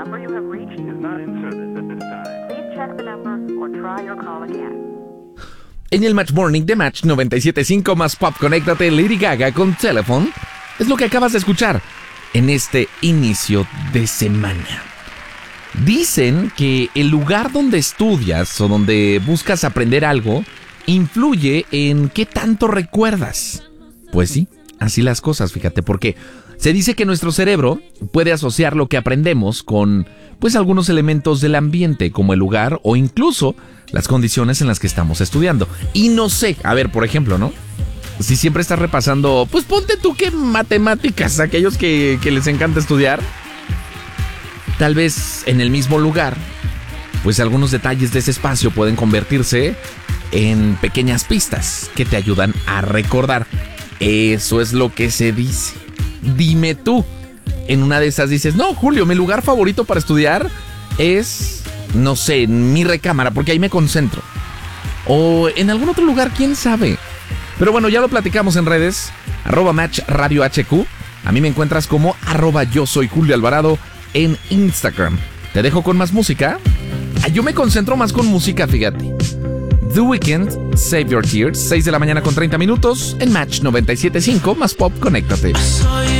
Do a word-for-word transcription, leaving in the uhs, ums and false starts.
number you have reached is not in service at this time. Please check the number or try your call again. En el Match Morning de Match noventa y siete punto cinco más Pop, conéctate, Lady Gaga con Telephone. Es lo que acabas de escuchar en este inicio de semana. Dicen que el lugar donde estudias o donde buscas aprender algo influye en qué tanto recuerdas. Pues sí, así las cosas, fíjate, porque se dice que nuestro cerebro puede asociar lo que aprendemos con, pues, algunos elementos del ambiente, como el lugar o incluso las condiciones en las que estamos estudiando. Y no sé, a ver, por ejemplo, ¿no? Si siempre estás repasando, pues ponte tú que matemáticas, aquellos que, que les encanta estudiar, tal vez en el mismo lugar, pues algunos detalles de ese espacio pueden convertirse en pequeñas pistas que te ayudan a recordar. Eso es lo que se dice. Dime tú, en una de esas dices, no, Julio, mi lugar favorito para estudiar es, no sé, mi recámara, porque ahí me concentro. O en algún otro lugar, quién sabe. Pero bueno, ya lo platicamos en redes, arroba Match Radio H Q. A mí me encuentras como arroba yo soy Julio Alvarado en Instagram. Te dejo con más música. Ah, yo me concentro más con música, fíjate. The Weeknd, Save Your Tears, seis de la mañana con treinta minutos en Match noventa y siete punto cinco más Pop, conéctate.